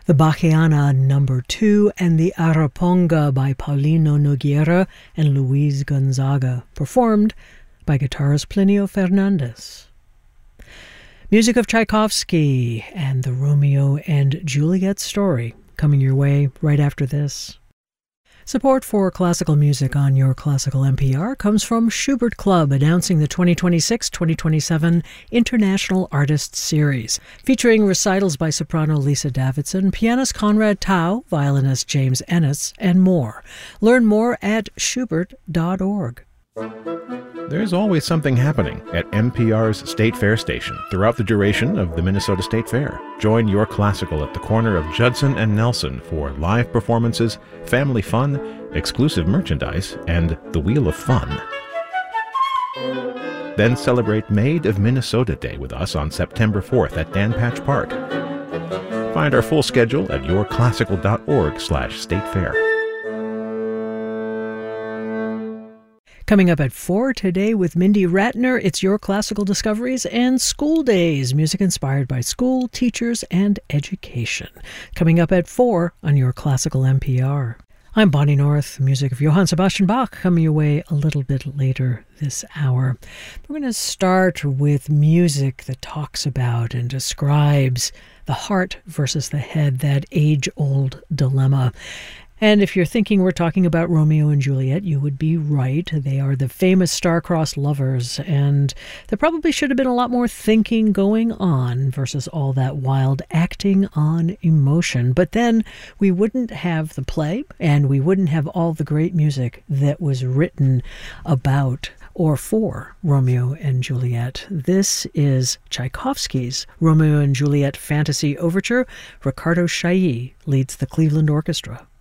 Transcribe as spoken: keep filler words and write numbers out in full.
the Bachiana number two, and the Araponga by Paulino Nogueira and Luis Gonzaga, performed by guitarist Plinio Fernandez. Music of Tchaikovsky and the Romeo and Juliet story coming your way right after this. Support for classical music on Your Classical N P R comes from Schubert Club, announcing the twenty twenty-six twenty twenty-seven International Artists Series, featuring recitals by soprano Lisa Davidson, pianist Conrad Tao, violinist James Ennis, and more. Learn more at schubert dot org. There's always something happening at N P R's State Fair station throughout the duration of the Minnesota State Fair. Join Your Classical at the corner of Judson and Nelson for live performances, family fun, exclusive merchandise, and the Wheel of Fun. Then celebrate Made of Minnesota Day with us on September fourth at Dan Patch Park. Find our full schedule at your classical dot org slash state fair. Coming up at four today with Mindy Ratner, it's Your Classical Discoveries and School Days, music inspired by school, teachers, and education. Coming up at four on Your Classical N P R. I'm Bonnie North, music of Johann Sebastian Bach coming your way a little bit later this hour. We're going to start with music that talks about and describes the heart versus the head, that age-old dilemma. And if you're thinking we're talking about Romeo and Juliet, you would be right. They are the famous star-crossed lovers, and there probably should have been a lot more thinking going on versus all that wild acting on emotion. But then we wouldn't have the play, and we wouldn't have all the great music that was written about or for Romeo and Juliet. This is Tchaikovsky's Romeo and Juliet Fantasy Overture. Ricardo Chailly leads the Cleveland Orchestra.